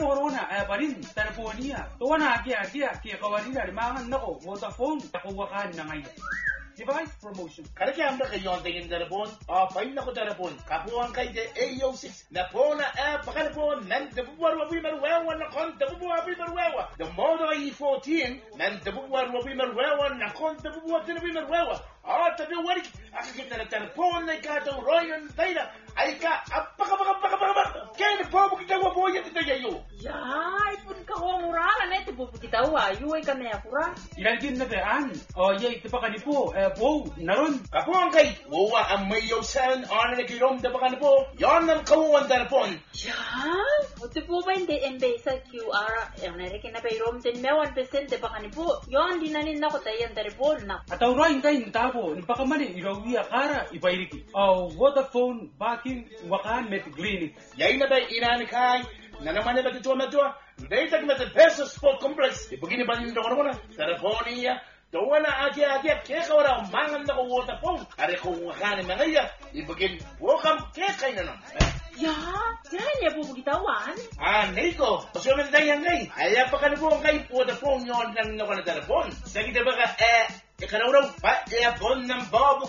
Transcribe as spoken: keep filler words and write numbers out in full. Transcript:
corona ay pa rin teleponia. Tuwa na kia kia kia kawarina limangan nako Vodafone takuwakan na ngayon. Device promotion. Karaki amda kayon tingin telepon. Ah, pain na ko telepon. Kapuan kay de A O six. Na po na eh pakalpon. Nan debuwar wabi marwewa na kon debuwar wabi marwewa. The Moto E fourteen. Nan debuwar wabi marwewa na kon debuwar wabi marwewa. Ah, tabi warik. Akakita na telepon na ikato Royan Taylor. Ay ka apaka paka paka paka. Kaya na po kita wapo yan ito yayo. Yay, pun ka nguralan eh tibo kita wa. Yuay ka na yakura. Ilalgin na bean. Oh, yay tipa kanipo. Eh po naron. Kapuan kay wawa ang mayo san ana na kilom da baka po. Yan ang kawuan telepon. Yan. O tibo ba hindi embe sa Q R. Ang narikin na pa irom din mewan percent de baka nipo. Yan dinanin na ko tayan telepon na. Ataw rain kay nitabo. Nipakamali irawi akara ibairiki. Oh, Vodafone baking wakan met clinic. Yay na ba inani kay na naman na ito na ito. Dahil met peso sport complex. Ibugin ba nito ko na telefonia. Dawa na agi-agi kaya ka wala umangan na ko Vodafone. Ari ko wakani mga iya. Ibugin welcome kaya kayo na naman. Ya, yan niya po gitawan. Ah, Nico. Pasyo man tayo ngay. Ay, pa ka na po ang kay Vodafone yun lang na ko na telepon. Sige na ba ka, eh, ikaw na pa, telepon ng Bob